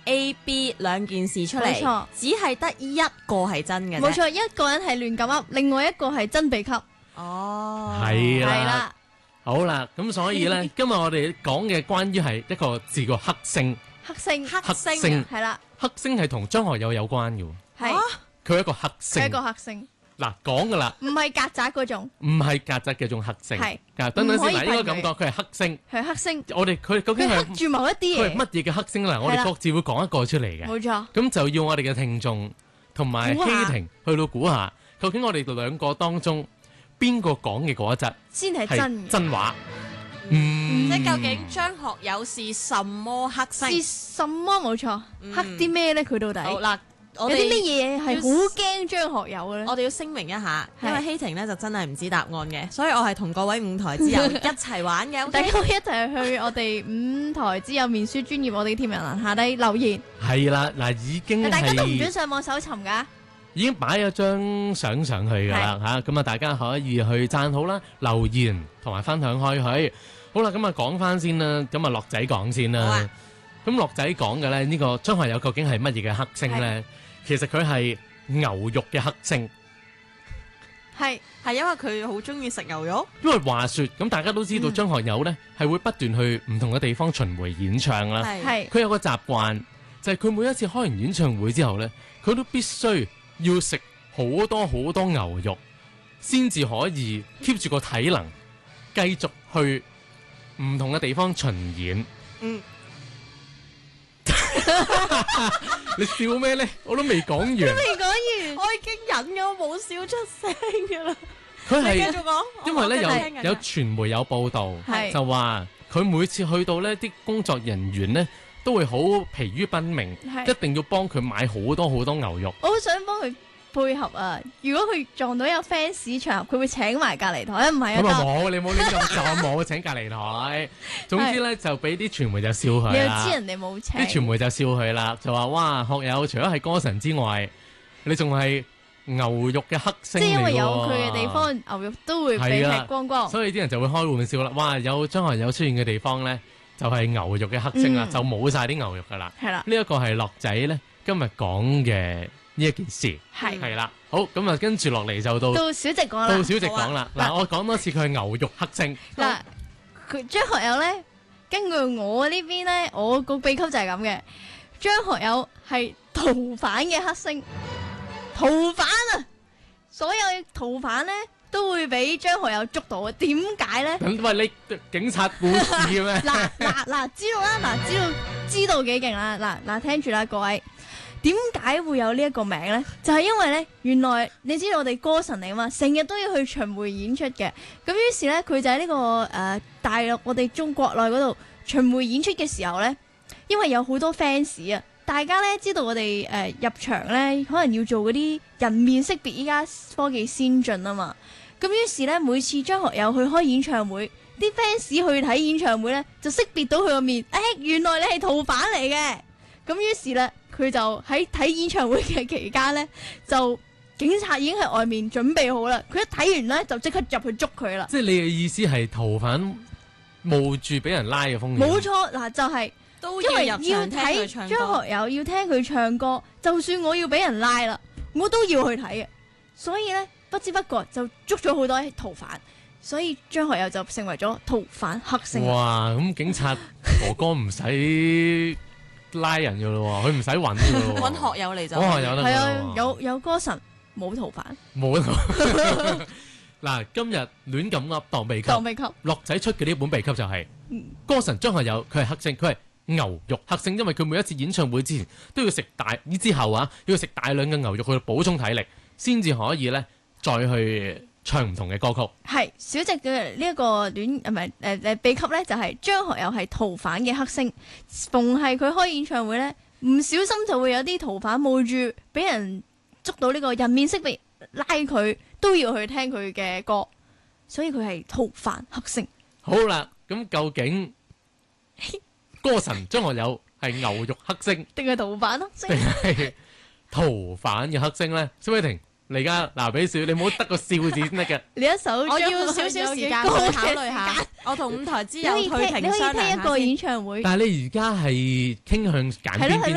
A、B 兩件事出嚟， 冇錯只係得一個係真嘅啫。 冇錯，一個人係亂咁噏，另外一個係真被吸。 哦， 係啦係啦， 好啦，咁所以咧，今日我哋講嘅關於係一個字叫黑星， 黑星黑星星係啦， 黑星係同張學友有關嘅喎， 係佢係一個黑佢星。 係一個黑星， 嗱講噶啦， 唔係曱甴嗰種， 唔係曱甴嘅種黑星。 係啊，等等唔可以先嗱，應該噴佢咁講，佢係黑星。 係黑星， 佢究竟係佢黑住某一啲嘢， 佢係乜嘢嘅黑星咧？我哋各自會講一個出嚟嘅。 冇錯， 咁就要我哋嘅聽眾同埋估下希婷去到估下，究竟我哋兩個當中邊個講嘅嗰一則先係真係嘅。 真話？ 即係究竟張學友是什麼黑星？ 是什麼冇錯？黑啲咩咧？佢到底好嗱，我有啲乜哋嘢係好驚張學友嘅咧？ 我哋要聲明一下，因係為希婷咧就真係唔知答案嘅，所以我係同各位五台之友一齊玩嘅。 大 OK？ 家可以一齊去我哋五台之友面書專頁，我哋貼文欄下低留言。 係啦，嗱已經大家都唔准係上網搜尋㗎。 已經擺咗張相上去㗎啦嚇，咁啊大家可以去讚好啦、留言同埋分享開去。好啦，咁啊講翻先啦，咁啊樂仔講先啦好啊。 咁樂仔講嘅咧，呢個張學友究竟係乜嘢嘅黑星咧？其實佢係牛肉嘅黑星。 係係因為佢好中意食牛肉。 因為話說咁，大家都知道張學友咧係會不斷去唔同嘅地方巡迴演唱啦。 係佢有個習慣，就係佢每一次開完演唱會之後咧，佢都必須要食好多好多牛肉，先至可以 keep 住個體能，繼續去唔同嘅地方巡演。 嗯， 你笑咩咧？我都未講完。 未講完， 我已經忍咗冇笑出聲㗎啦。 佢你繼係續講， 因為咧我聽緊㗎有傳媒有報道， 係就話佢每次去到呢啲工作人員咧都會好疲於奔命， 係一定要幫佢買好多好多牛肉。 我好想幫佢配合啊！如果佢撞到有 fans 場合，佢會請埋隔離台，唔係啊咁啊得。 冇，你冇亂咁講，冇請隔離台。總之咧就俾啲傳媒就笑佢你又啦知。人哋冇請， 啲傳媒就笑佢啦，就話哇學友除咗係歌神之外，你仲係牛肉嘅黑星嚟㗎喎。 即係因為有佢嘅地方，牛肉都會被係啊吃光光。 所以啲人就會開玩笑啦。哇！有張學友出現嘅地方咧，就係牛肉嘅黑星啦， 嗯就冇晒啲牛肉噶啦。 係啦， 呢一個係樂仔咧今日講嘅呢一件事， 係係啦。好，咁啊，跟住落嚟就到到小直講啦。 小直講啦。 好啊嗱，我講多次佢係牛肉黑星。 嗱，佢張學友咧，根據我呢邊咧，我個秘笈就係咁嘅。張學友係逃犯嘅黑星，逃犯啊！所有逃犯咧都會俾張學友捉到啊！點解咧？ 咁喂，你警察故事嘅咩？ 嗱，知道啦，知道幾勁啦！嗱，聽住啦，各位。點解會有呢一個名呢？就係因為呢，原來你知道我哋歌神嚟啊嘛，成日都要去巡迴演出嘅。咁於是呢，佢就喺呢個大陸我哋中國內嗰度巡迴演出嘅時候呢，因為有好多 fans 啊，大家呢知道我哋入場呢，可能要做嗰啲人面識別，依家科技先進啊嘛。咁於是呢，每次張學友去開演唱會，啲 fans 去睇演唱會呢，就識別到佢個面，原來你係逃犯嚟嘅。咁於是呢，佢就喺睇演唱會嘅期間呢，就警察已經喺外面準備好啦。佢一睇完呢，就即刻入去捉佢啦。 即係你嘅意思係逃犯冒住俾人拉嘅風險？ 冇錯，嗱就係、 都因為要入要場聽佢睇唱歌。 張學友，要聽佢唱歌，就算我要俾人拉啦，我都要去睇嘅。所以呢，不知不覺就捉咗好多逃犯，所以張學友就成為咗逃犯黑星。 哇！咁警察哥哥唔使拉人噶咯喎，佢唔使揾噶咯喎。 揾學友嚟就揾學友得㗎係啊喎， 有歌神冇逃犯， 冇嗱，今日亂咁噏當秘笈， 當秘笈。 樂仔出嘅呢本秘笈就係歌神張學友，佢係黑星，佢係牛肉黑星，因為佢每一次演唱會之前都要食之後要食大量嘅牛肉去補充體力，先至可以咧再去唱唔同嘅歌曲。 係小直嘅呢一個戀唔係秘笈咧，就係張學友係逃犯嘅黑星。逢係佢開演唱會咧，唔小心就會有啲逃犯冒住俾人捉到呢個人面識別，拉佢都要去聽佢嘅歌，所以佢係逃犯黑星。 好啦，咁究竟歌神張學友係牛肉黑星定係逃犯黑星定？係逃犯嘅黑星咧？蕭偉霆，你而家嗱俾笑，你唔好得個笑字先得嘅。 你一首我要少少時間去考慮下，我同五台之友你可以聽，你可以退庭商聽一個量下先。 演唱會。 但係你而家係傾向揀邊邊